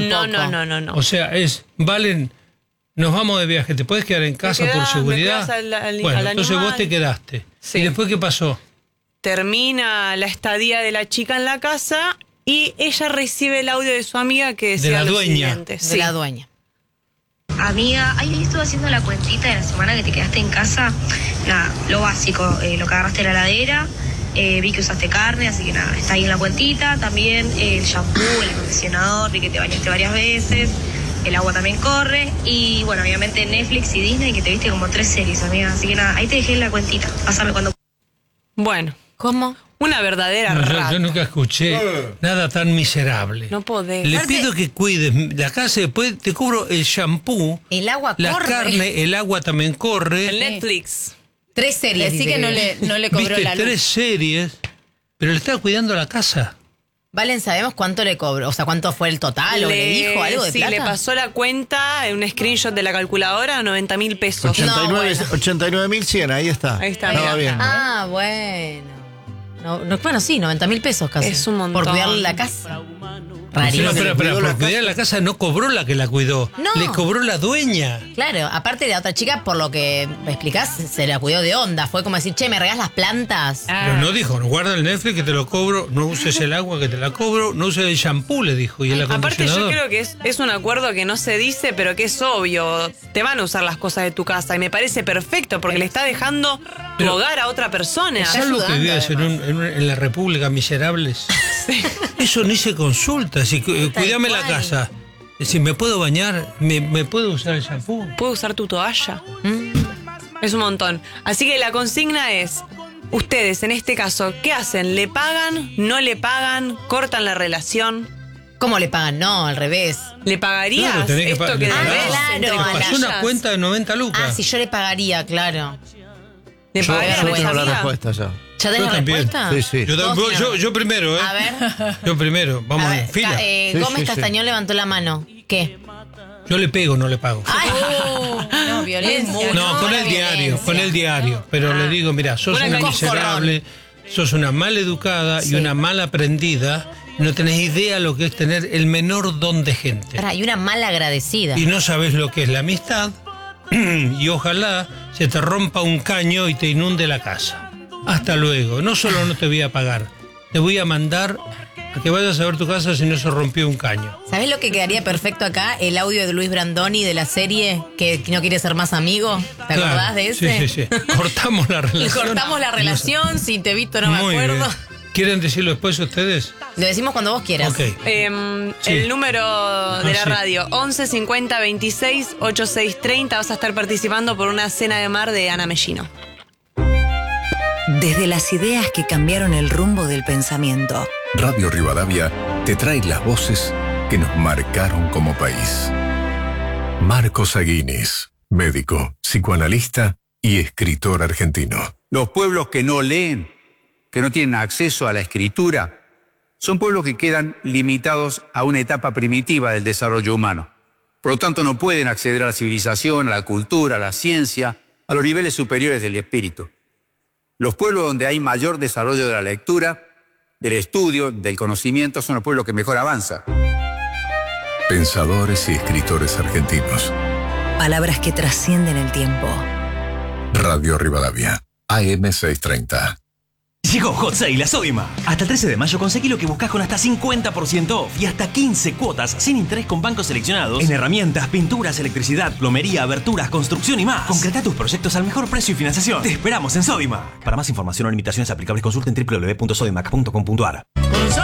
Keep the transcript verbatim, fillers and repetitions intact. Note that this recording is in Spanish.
no, poco. No, no, no, no. O sea, es, Valen, nos vamos de viaje, ¿te puedes quedar en casa quedás, por seguridad? al, al, bueno, al entonces animal. vos te quedaste. Sí. ¿Y después qué pasó? Termina la estadía de la chica en la casa y ella recibe el audio de su amiga que decía De la lo dueña. siguiente. De Sí. la dueña. Amiga, ahí estuve haciendo la cuentita de la semana que te quedaste en casa. Nada, lo básico, eh, lo que agarraste de la heladera, eh, vi que usaste carne, así que nada, está ahí en la cuentita. También eh, el shampoo, el acondicionador, vi que te bañaste varias veces, el agua también corre. Y bueno, obviamente Netflix y Disney, que te viste como tres series, amiga. Así que nada, ahí te dejé en la cuentita. Pásame cuando... Bueno, ¿Cómo? una verdadera No, yo, rata. yo nunca escuché nada tan miserable. No podés. Le Aparte- pido que cuides la casa, después te cobro el shampoo, El agua la corre. carne, el agua también corre. El Netflix. Tres series. Decí dice que no le, no le cobró Viste la luz. tres series, pero le estaba cuidando la casa. Valen, ¿sabemos cuánto le cobró? O sea, ¿cuánto fue el total? ¿O le dijo algo de sí, plata? le pasó la cuenta, un screenshot de la calculadora, noventa mil pesos. No, bueno. ochenta y nueve mil cien, ahí está. Ahí está, Estaba mirá. bien. Ah, bueno. No, no, bueno, sí, noventa mil pesos casi. Es un montón. Por cuidarle la casa. No, Rarísimo. espera, espera, cuidó por la cuidar la casa no cobró la que la cuidó, No. le cobró la dueña. Claro, aparte de la otra chica, por lo que me explicás, se la cuidó de onda. Fue como decir, che, ¿me regás las plantas? Pero no dijo, no guarda el Netflix que te lo cobro, no uses el agua que te la cobro, no uses el shampoo, le dijo, y el Aparte yo acondicionador. creo que es, es un acuerdo que no se dice, pero que es obvio. Te van a usar las cosas de tu casa y me parece perfecto porque le está dejando tu Pero- hogar a otra persona. Es algo que ayudando, vives en, un- en un- en la República Miserables. Eso ni se consulta. Si, cu- eh, Tal cuidame la cual. casa. Si me puedo bañar, me, me puedo usar el shampoo. ¿Puedo usar tu toalla? ¿Mm? Es un montón. Así que la consigna es, ustedes en este caso, ¿qué hacen? ¿Le pagan? ¿No le pagan? ¿Cortan la relación? ¿Cómo le pagan? No, al revés. ¿Le pagarías Claro, tenés que esto pa- que le debes? pagás. Ah, entre claro, Te pasó comillas? una cuenta de noventa lucas. Ah, si yo le pagaría, claro. ¿Le Yo, pagarías yo a esa tengo la amiga? respuesta ya. ¿Ya tenés Yo la también. respuesta? Sí, sí. Yo, Vos, yo, Fiona. yo, yo primero, ¿eh? A ver. Yo primero, vamos A en ver, fila. ca- eh, Sí, Gómez sí, sí. Castañón levantó la mano. ¿Qué? Yo le pego, no le pago. Ay, No, violencia. No, con la el diario, violencia. con el diario. Pero le digo, mira, sos Una una coscorrón. miserable, sos una mal educada y una mal aprendida. No tenés idea lo que es tener el menor don de gente. pará, y una mala agradecida. Y no sabes lo que es la amistad. Y ojalá se te rompa un caño y te inunde la casa. Hasta luego. No solo no te voy a pagar, te voy a mandar a que vayas a ver tu casa si no se rompió un caño. ¿Sabés lo que quedaría perfecto acá? El audio de Luis Brandoni de la serie que no quiere ser más amigo. ¿Te Claro. acordás de ese? Sí, sí, sí. Cortamos la Y relación. cortamos la relación, si te he visto no me Muy acuerdo. bien. ¿Quieren decirlo después ustedes? Lo decimos cuando vos quieras. Ok. Eh, Sí. El número de la sí. radio, once cincuenta veintiséis ochenta y seis treinta. Vas a estar participando por una cena de mar de Ana Mellino. Desde las ideas que cambiaron el rumbo del pensamiento. Radio Rivadavia te trae las voces que nos marcaron como país. Marcos Aguinis, médico, psicoanalista y escritor argentino. Los pueblos que no leen, que no tienen acceso a la escritura, son pueblos que quedan limitados a una etapa primitiva del desarrollo humano. Por lo tanto, no pueden acceder a la civilización, a la cultura, a la ciencia, a los niveles superiores del espíritu. Los pueblos donde hay mayor desarrollo de la lectura, del estudio, del conocimiento, son los pueblos que mejor avanzan. Pensadores y escritores argentinos. Palabras que trascienden el tiempo. Radio Rivadavia, A M seiscientos treinta. Llegó Hot Sale a Sodimac. Hasta el trece de mayo conseguí lo que buscas con hasta cincuenta por ciento off y hasta quince cuotas sin interés con bancos seleccionados en herramientas, pinturas, electricidad, plomería, aberturas, construcción y más. Concreta tus proyectos al mejor precio y financiación. Te esperamos en Sodimac. Para más información o limitaciones aplicables consulten doble u doble u doble u punto sodimac punto com punto a r.